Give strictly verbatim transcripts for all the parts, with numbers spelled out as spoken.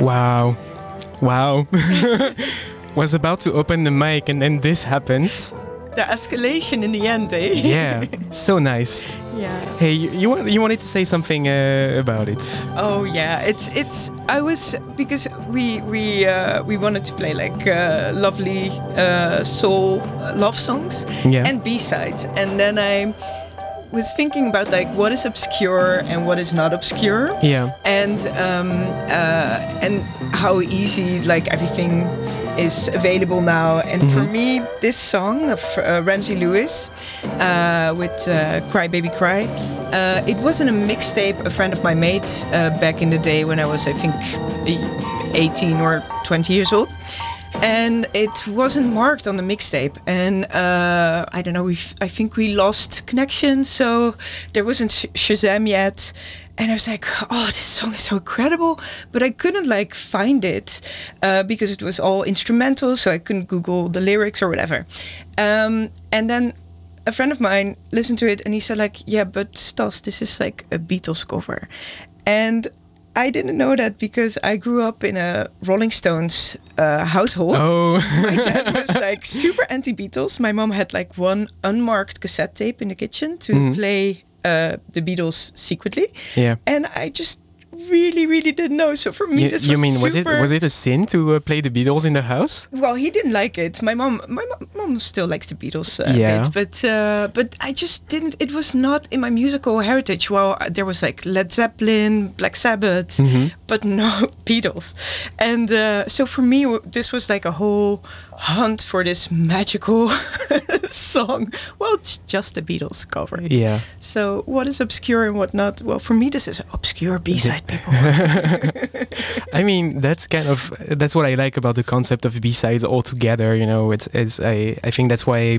Wow. Wow. Was about to open the mic and then this happens. The escalation in the end, eh? Yeah, so nice. Yeah. Hey, you you, want, you wanted to say something uh, about it? Oh yeah, it's it's. I was because we we uh, we wanted to play like uh, lovely uh, soul love songs Yeah. and B-sides, and then I was thinking about like what is obscure and what is not obscure. Yeah. And um, uh, and how easy like everything is available now. And Mm-hmm. for me, this song of uh, Ramsey Lewis uh, with uh, Cry Baby Cry, uh, it wasn't a mixtape a friend of mine made uh, back in the day when I was, I think, eighteen or twenty years old. And it wasn't marked on the mixtape. And uh, I don't know, we I think we lost connection. So there wasn't Sh- Shazam yet. And I was like, oh, this song is so incredible. But I couldn't like find it uh, because it was all instrumental. So I couldn't Google the lyrics or whatever. Um, and then a friend of mine listened to it and he said like, yeah, but Stas, this is like a Beatles cover. And I didn't know that because I grew up in a Rolling Stones uh, household. Oh. My dad was like super anti-Beatles. My mom had like one unmarked cassette tape in the kitchen to Mhm. play uh, the Beatles secretly. Yeah. And I just really, really didn't know. So for me, You, this you was mean was it super... was it a sin to uh, play the Beatles in the house? Well, he didn't like it. My mom, my mom, mom still likes the Beatles uh, Yeah. a bit, but uh, but I just didn't. It was not in my musical heritage. Well, uh, there was like Led Zeppelin, Black Sabbath, Mhm. but no Beatles. And uh, so for me, w- this was like a whole hunt for this magical song. Well, it's just a Beatles cover. Yeah. So what is obscure and what not? Well, for me, this is an obscure B-side, people. I mean, that's kind of that's what I like about the concept of B-sides altogether. You know, it's it's I I think that's why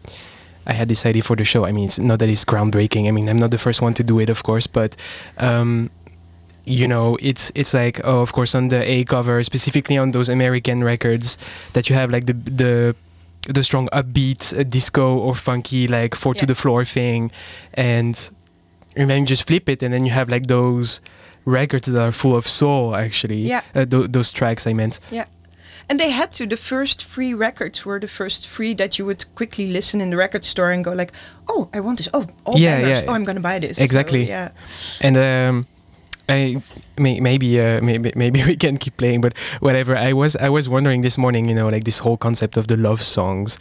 I had this idea for the show. I mean, it's not that it's groundbreaking. I mean, I'm not the first one to do it, of course, but um, you know, it's it's like oh, of course, on the A cover, specifically on those American records, that you have like the the the strong upbeat uh, disco or funky like four to Yeah. the floor thing, and and then you just flip it, and then you have like those records that are full of soul. Actually, Yeah. uh, th- those tracks I meant. Yeah. And they had to. The first free records were the first free that you would quickly listen in the record store and go like, oh, I want this. Oh, all Yeah, bangers. yeah. Oh, I'm going to buy this. Exactly. So, yeah. And um, I may, maybe uh, maybe maybe we can keep playing, but whatever. I was I was wondering this morning, you know, like this whole concept of the love songs.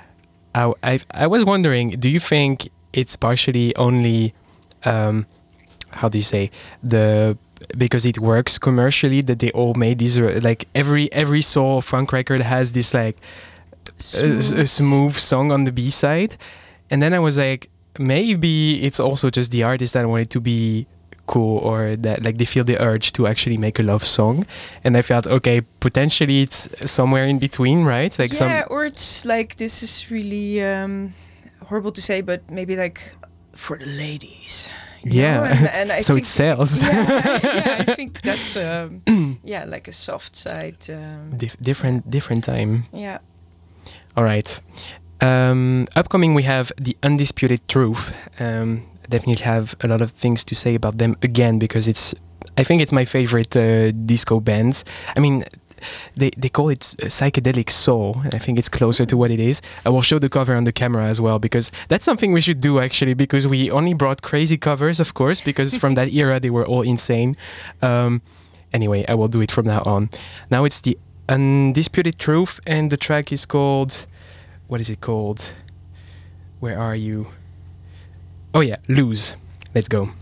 I I, I was wondering, do you think it's partially only, um, how do you say, the because it works commercially that they all made these uh, like every every soul funk record has this like a, s- a smooth song on the B side, and then I was like, maybe it's also just the artist that wanted to be cool, or that like they feel the urge to actually make a love song, and I felt okay, potentially it's somewhere in between, right? Like yeah, some or it's like, this is really um, horrible to say, but maybe like for the ladies. you know? yeah, And, and I so think, it sells. Yeah, yeah, I think that's um, yeah, like a soft side. Um, Dif- different different time. yeah. All right. Um, upcoming, we have The Undisputed Truth. Um, definitely have a lot of things to say about them again, because it's, I think it's my favorite uh, disco band. I mean, they, they call it uh, psychedelic soul, and I think it's closer to what it is. I will show the cover on the camera as well, because that's something we should do actually, because we only brought crazy covers, of course, because from that era they were all insane. Um, anyway, I will do it from now on. Now it's The Undisputed Truth, and the track is called, what is it called? Where are you? Oh yeah, Lose. Let's go.